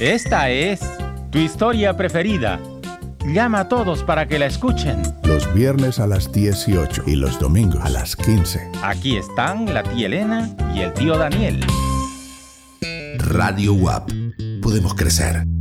Esta es tu historia preferida. Llama a todos para que la escuchen. Los viernes a las 18 y los domingos a las 15. Aquí están la tía Elena y el tío Daniel. Radio UAP. Podemos crecer.